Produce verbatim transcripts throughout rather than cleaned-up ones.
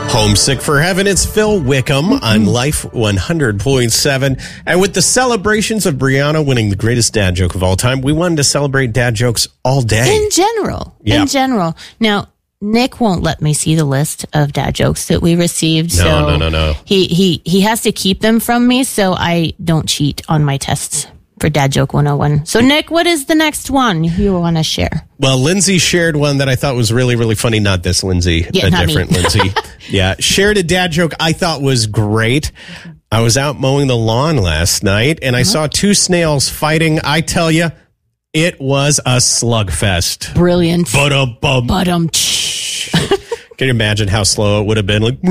Homesick for Heaven, it's Phil Wickham on Life one hundred point seven. And with the celebrations of Brianna winning the greatest dad joke of all time, we wanted to celebrate dad jokes all day. In general. Yeah. In general. Now, Nick won't let me see the list of dad jokes that we received. No, so no, no, no. He, he, he has to keep them from me so I don't cheat on my tests for Dad Joke one oh one. So, Nick, what is the next one you want to share? Well, Lindsay shared one that I thought was really, really funny. Not this Lindsay, Yeah, a not different me. Lindsay. Yeah, shared a dad joke I thought was great. I was out mowing the lawn last night, and I saw two snails fighting. I tell you, it was a slugfest. Brilliant. Ba-da-bum. But um, Can you imagine how slow it would have been? Like,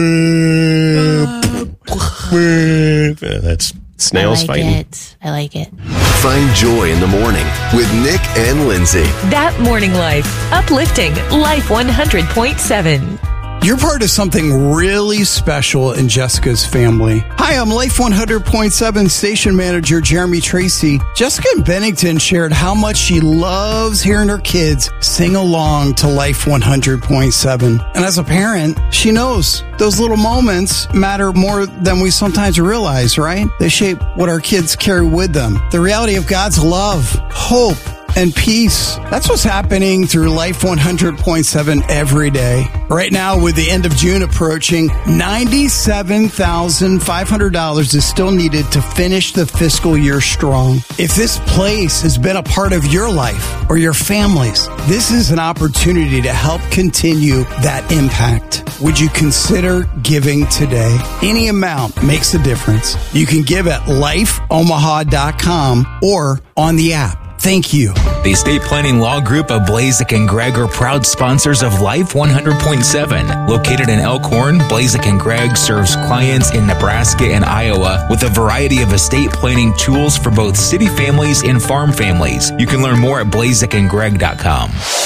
that's snails I like fighting. it. I like it. Find joy in the morning with Nick and Lindsay. That Morning Life. Uplifting Life one hundred point seven. You're part of something really special in Jessica's family. Hi, I'm Life one hundred point seven station manager Jeremy Tracy. Jessica in Bennington shared how much she loves hearing her kids sing along to Life one hundred point seven. And as a parent, she knows those little moments matter more than we sometimes realize, right? They shape what our kids carry with them. The reality of God's love, hope, and peace. That's what's happening through Life one hundred point seven every day. Right now, with the end of June approaching, ninety-seven thousand five hundred dollars is still needed to finish the fiscal year strong. If this place has been a part of your life or your family's, this is an opportunity to help continue that impact. Would you consider giving today? Any amount makes a difference. You can give at life omaha dot com or on the app. Thank you. The Estate Planning Law Group of Blazek and Gregg are proud sponsors of Life one hundred point seven. Located in Elkhorn, Blazek and Gregg serves clients in Nebraska and Iowa with a variety of estate planning tools for both city families and farm families. You can learn more at blazek and gregg dot com.